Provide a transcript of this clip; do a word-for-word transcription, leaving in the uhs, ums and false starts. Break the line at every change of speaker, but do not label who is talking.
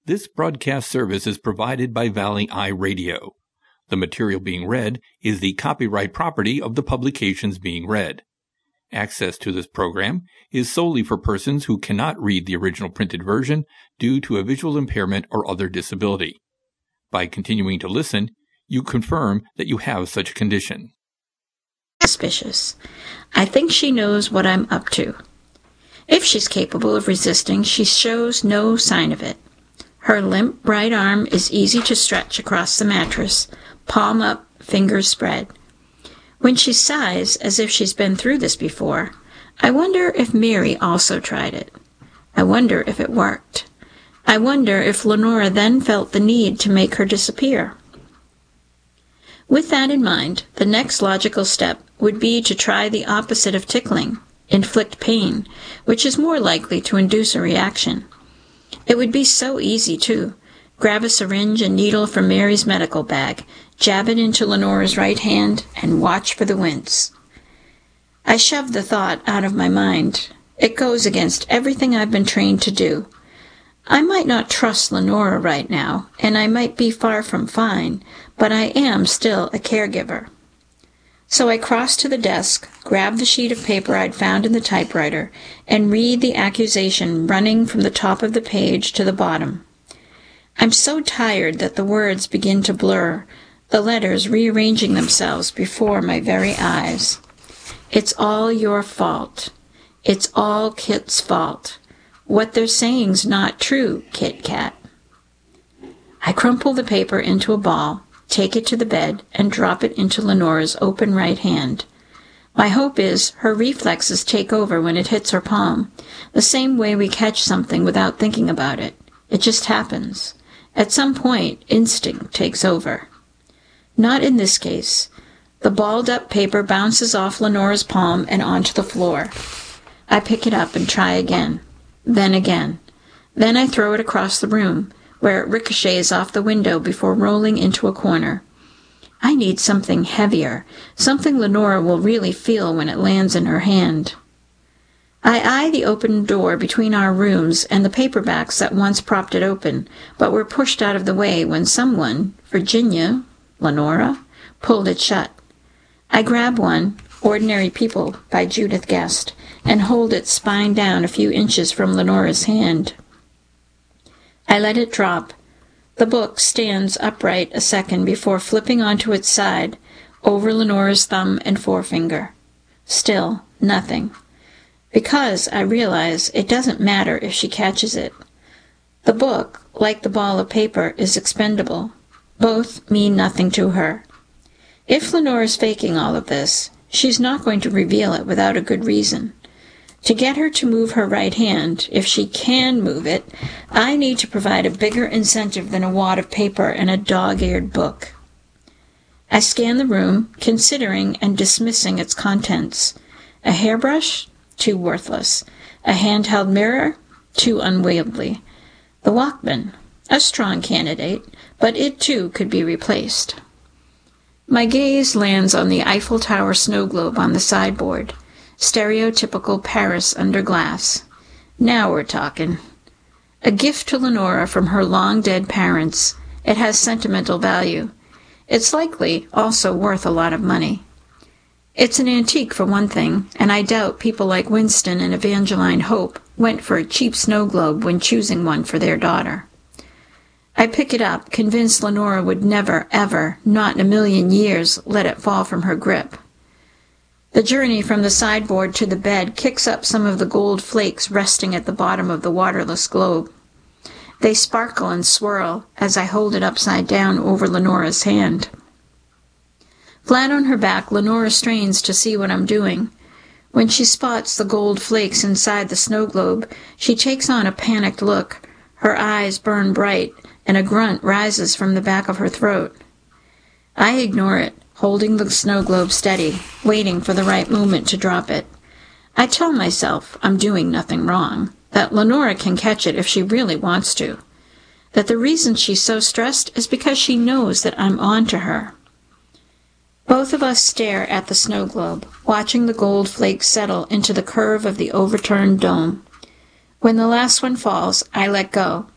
This broadcast service is provided by Valley Eye Radio. The material being read is the copyright property of the publications being read. Access to this program is solely for persons who cannot read the original printed version due to a visual impairment or other disability. By continuing to listen, you confirm that you have such a condition.
Suspicious. I think she knows what I'm up to. If she's capable of resisting, she shows no sign of it. Her limp right arm is easy to stretch across the mattress, palm up, fingers spread. When she sighs, as if she's been through this before, I wonder if Mary also tried it. I wonder if it worked. I wonder if Lenora then felt the need to make her disappear. With that in mind, the next logical step would be to try the opposite of tickling, inflict pain, which is more likely to induce a reaction. It would be so easy, too. Grab a syringe and needle from Mary's medical bag, jab it into Lenora's right hand, and watch for the wince. I shoved the thought out of my mind. It goes against everything I've been trained to do. I might not trust Lenora right now, and I might be far from fine, but I am still a caregiver. So I crossed to the desk, grabbed the sheet of paper I'd found in the typewriter, and read the accusation running from the top of the page to the bottom. I'm so tired that the words begin to blur, the letters rearranging themselves before my very eyes. It's all your fault. It's all Kit's fault. What they're saying's not true, Kit Kat. I crumple the paper into a ball, take it to the bed, and drop it into Lenora's open right hand. My hope is her reflexes take over when it hits her palm, the same way we catch something without thinking about it. It just happens. At some point, instinct takes over. Not in this case. The balled-up paper bounces off Lenora's palm and onto the floor. I pick it up and try again. Then again. Then I throw it across the room, where it ricochets off the window before rolling into a corner. I need something heavier, something Lenora will really feel when it lands in her hand. I eye the open door between our rooms and the paperbacks that once propped it open, but were pushed out of the way when someone, Virginia, Lenora, pulled it shut. I grab one, Ordinary People by Judith Guest, and hold it spine down a few inches from Lenora's hand. I let it drop. The book stands upright a second before flipping onto its side, over Lenora's thumb and forefinger. Still, nothing. Because, I realize, it doesn't matter if she catches it. The book, like the ball of paper, is expendable. Both mean nothing to her. If Lenora's faking all of this, she's not going to reveal it without a good reason. To get her to move her right hand, if she can move it, I need to provide a bigger incentive than a wad of paper and a dog-eared book. I scan the room, considering and dismissing its contents. A hairbrush? Too worthless. A handheld mirror? Too unwieldy. The Walkman? A strong candidate, but it too could be replaced. My gaze lands on the Eiffel Tower snow globe on the sideboard. Stereotypical Paris under glass. Now we're talking. A gift to Lenora from her long-dead parents. It has sentimental value. It's likely also worth a lot of money. It's an antique for one thing, and I doubt people like Winston and Evangeline Hope went for a cheap snow globe when choosing one for their daughter. I pick it up, convinced Lenora would never, ever, not in a million years, let it fall from her grip. The journey from the sideboard to the bed kicks up some of the gold flakes resting at the bottom of the waterless globe. They sparkle and swirl as I hold it upside down over Lenora's hand. Flat on her back, Lenora strains to see what I'm doing. When she spots the gold flakes inside the snow globe, she takes on a panicked look. Her eyes burn bright, and a grunt rises from the back of her throat. I ignore it, holding the snow globe steady, waiting for the right moment to drop it. I tell myself I'm doing nothing wrong, that Lenora can catch it if she really wants to, that the reason she's so stressed is because she knows that I'm on to her. Both of us stare at the snow globe, watching the gold flakes settle into the curve of the overturned dome. When the last one falls, I let go,